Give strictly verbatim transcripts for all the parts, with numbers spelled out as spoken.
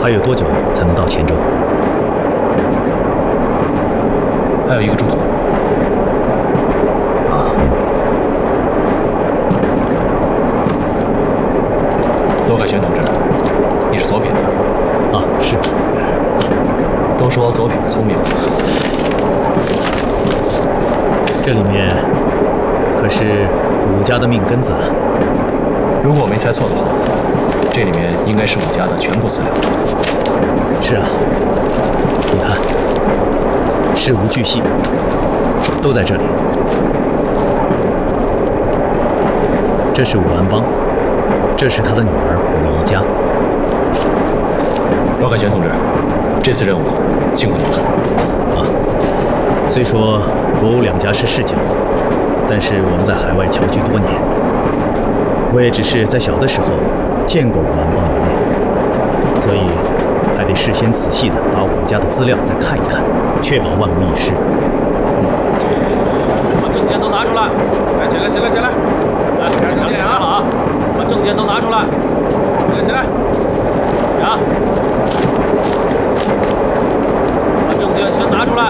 还有多久才能到黔州？ 还有一个钟头。啊，罗凯旋同志，你是左撇子？ 啊，是。 都说左撇子聪明， 这里面可是武家的命根子啊！ 如果我没猜错的话，这里面应该是武家的全部资料。 是啊，你看，事无巨细，都在这里。这是武安邦，这是他的女儿武宜佳。 罗凯旋同志，这次任务辛苦你了。 啊，虽说罗武两家是世交，但是我们在海外侨居多年，我也只是在小的时候见过武安邦一面，所以还得事先仔细的把武家的资料再看一看，确保万无一失。 把证件都拿出来！ 来，起来，起来，起来！ 来，证件啊！把证件都拿出来！ 起来，起来！ 呀！把证件先拿出来！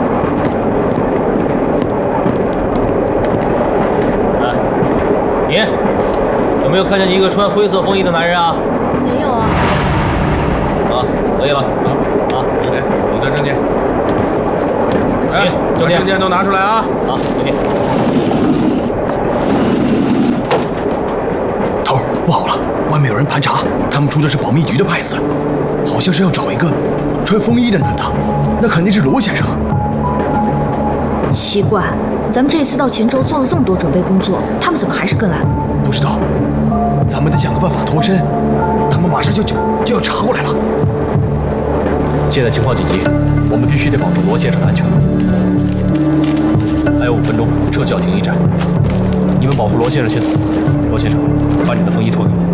来，你有没有看见一个穿灰色风衣的男人啊？ 没有啊。 啊，可以了。啊， 来，你的证件。哎，把证件都拿出来啊！ 好，给你。 头儿，不好了，外面有人盘查，他们出的是保密局的牌子，好像是要找一个穿风衣的男的，那肯定是罗先生。 奇怪，咱们这次到黔州做了这么多准备工作，他们怎么还是跟来了？ 不知道，咱们得想个办法脱身，他们马上就就就要查过来了。 现在情况紧急，我们必须得保证罗先生的安全。还有五分钟，车就要停一站，你们保护罗先生先走。罗先生，把你的风衣脱给我。